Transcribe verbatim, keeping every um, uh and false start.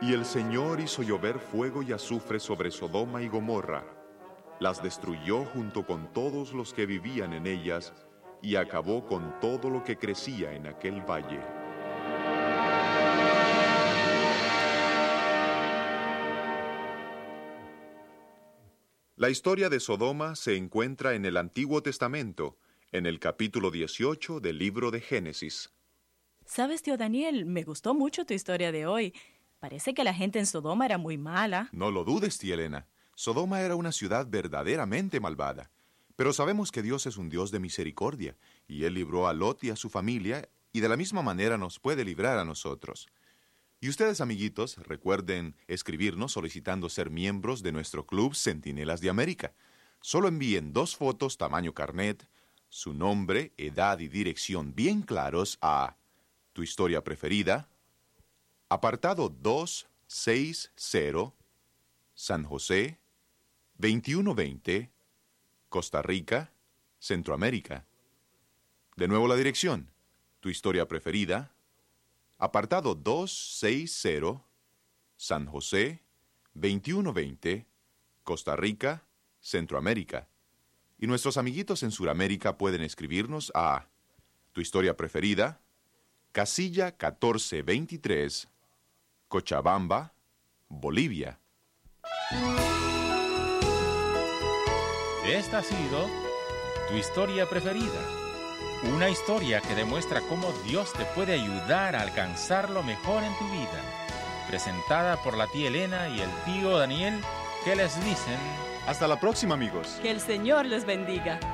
Y el Señor hizo llover fuego y azufre sobre Sodoma y Gomorra. Las destruyó junto con todos los que vivían en ellas y acabó con todo lo que crecía en aquel valle. La historia de Sodoma se encuentra en el Antiguo Testamento, en el capítulo dieciocho del libro de Génesis. ¿Sabes, tío Daniel? Me gustó mucho tu historia de hoy. Parece que la gente en Sodoma era muy mala. No lo dudes, tía Elena. Sodoma era una ciudad verdaderamente malvada. Pero sabemos que Dios es un Dios de misericordia, y Él libró a Lot y a su familia, y de la misma manera nos puede librar a nosotros. Y ustedes, amiguitos, recuerden escribirnos solicitando ser miembros de nuestro club Centinelas de América. Solo envíen dos fotos tamaño carnet, su nombre, edad y dirección bien claros a Tu Historia Preferida, apartado doscientos sesenta, San José, veintiuno veinte, Costa Rica, Centroamérica. De nuevo la dirección. Tu Historia Preferida, apartado doscientos sesenta, San José, veintiuno veinte, Costa Rica, Centroamérica. Y nuestros amiguitos en Sudamérica pueden escribirnos a Tu Historia Preferida, casilla catorce veintitrés, Cochabamba, Bolivia. Esta ha sido Tu Historia Preferida. Una historia que demuestra cómo Dios te puede ayudar a alcanzar lo mejor en tu vida. Presentada por la tía Elena y el tío Daniel, que les dicen... Hasta la próxima, amigos. Que el Señor les bendiga.